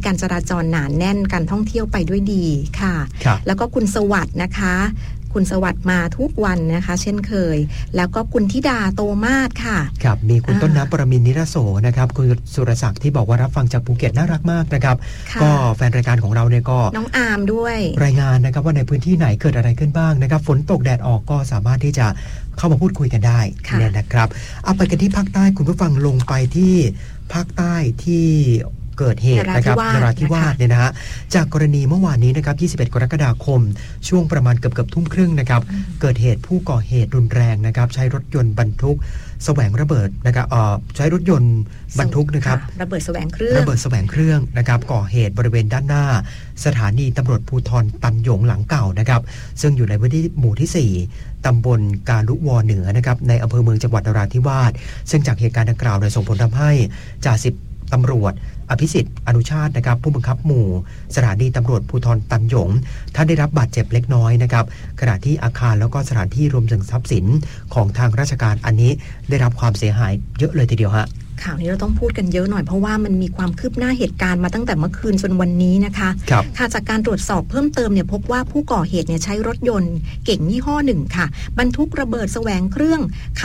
การจราจรหนาแน่นการท่องเที่ยวไปด้วยดีค่ะแล้วก็คุณสวัสดิ์นะคะคุณสวัสดิ์มาทุกวันนะคะเช่นเคยแล้วก็คุณธิดาโตมาศค่ะครับมีคุณต้นน้ำปรมินทร์นิรโสนะครับคุณสุรศักดิ์ที่บอกว่ารับฟังจากภูเก็ตน่ารักมากนะครับก็แฟนรายการของเราเนี่ยก็น้องอาร์มด้วยรายงานนะครับว่าในพื้นที่ไหนเกิดอะไรขึ้นบ้างนะครับฝนตกแดดออกก็สามารถที่จะเข้ามาพูดคุยกันได้เนี่ยนะครับเอาไปกันที่ภาคใต้คุณผู้ฟังลงไปที่ภาคใต้ที่เกิดเหตุนะครับนราธิวาสเนี่ยนะฮะจากกรณีเมื่อวานนี้นะครับ21กรกฎาคมช่วงประมาณเกือบทุ่มครึ่งนะครับเกิดเหตุผู้ก่อเหตุรุนแรงนะครับใช้รถยนต์บรรทุกแสวงระเบิดนะครับใช้รถยนต์บรรทุกนะครับระเบิดแสวงเครื่องนะครับก่อเหตุบริเวณด้านหน้าสถานีตำรวจภูธรตันหยงหลังเก่านะครับซึ่งอยู่ในพื้นที่หมู่ที่4ตำบลกาลุวอเหนือนะครับในอำเภอเมืองจังหวัดนราธิวาสซึ่งจากเหตุการณ์ดังกล่าวส่งผลทำให้จ่าสิบตำรวจอภิสิทธิ์อนุชาตินะครับผู้บังคับหมู่สถานีตำรวจภูธรตันหยงท่านได้รับบาดเจ็บเล็กน้อยนะครับขณะที่อาคารแล้วก็สถานที่รวมถึงทรัพย์สินของทางราชการอันนี้ได้รับความเสียหายเยอะเลยทีเดียวฮะข่าวนี้เราต้องพูดกันเยอะหน่อยเพราะว่ามันมีความคืบหน้าเหตุการณ์มาตั้งแต่เมื่อคืนจนวันนี้นะคะค่ะจากการตรวจสอบเพิ่มเติมเนี่ยพบว่าผู้ก่อเหตุเนี่ยใช้รถยนต์เก๋งยี่ห้อหนึ่งค่ะบรรทุกระเบิดแสวงเครื่อง